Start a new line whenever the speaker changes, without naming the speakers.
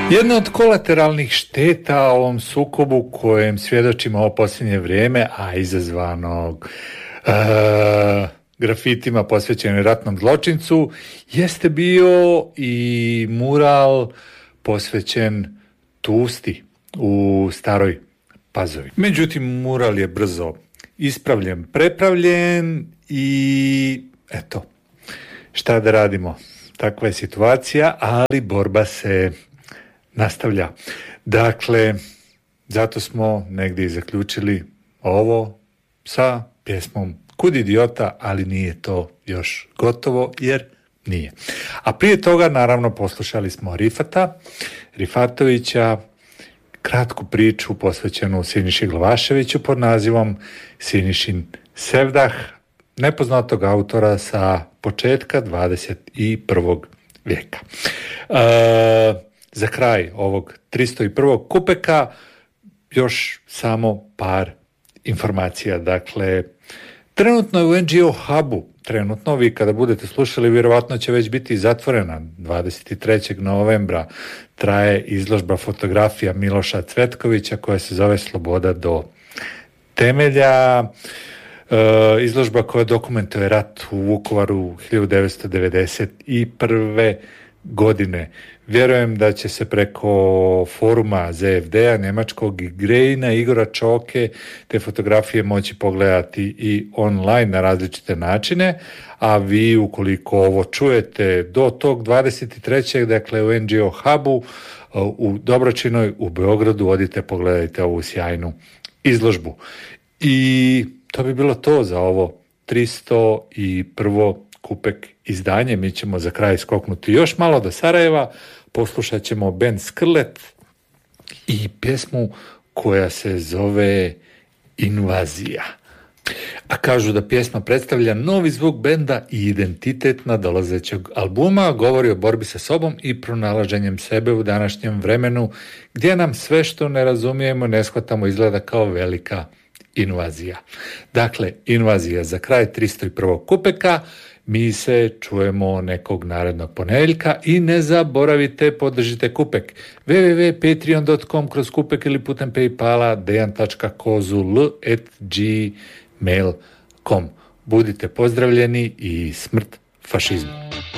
Jedna od kolateralnih šteta ovom sukobu kojem svjedočimo ovo posljednje vrijeme, a izazvanog grafitima posvećenim ratnom zločincu, jeste bio i mural posvećen Tusti u Staroj Pazovi. Međutim, mural je brzo ispravljen, prepravljen i eto, šta da radimo? Takva je situacija, ali borba se nastavlja. Dakle, zato smo negdje i zaključili ovo sa pjesmom Kud idiota, ali nije to još gotovo, jer nije. A prije toga, naravno, poslušali smo Rifatovića, kratku priču posvećenu Siniši Glavaševiću pod nazivom Sinišin Sevdah, nepoznatog autora sa početka 21. vijeka. Za kraj ovog 301. kupeka još samo par informacija. Dakle, trenutno je u NGO Hubu, trenutno vi kada budete slušali vjerovatno će već biti zatvorena 23. novembra, traje izložba fotografija Miloša Cvetkovića koja se zove Sloboda do temelja. Izložba koja dokumentuje rat u Vukovaru 1991. godine. Vjerujem da će se preko foruma ZFD-a, njemačkog i Grejna, Igora Čoke, te fotografije moći pogledati i online na različite načine, a vi ukoliko ovo čujete do tog 23. dakle u NGO Hubu u Dobročinoj u Beogradu, odite pogledajte ovu sjajnu izložbu. I to bi bilo to za ovo 301. kupek izdanje. Mi ćemo za kraj skoknuti još malo do Sarajeva, poslušat ćemo band Skrlet i pjesmu koja se zove Invazija. A kažu da pjesma predstavlja novi zvuk benda i identitet nadolazećeg albuma, govori o borbi sa sobom i pronalaženjem sebe u današnjem vremenu gdje nam sve što ne razumijemo, ne shvatamo izgleda kao velika invazija. Dakle, invazija za kraj 301. kupeka. Mi se čujemo nekog narednog ponedjeljka i ne zaboravite, podržite kupek www.patreon.com/kupek ili putem Paypala dejan.kozul@gmail.com. Budite pozdravljeni i smrt fašizmu.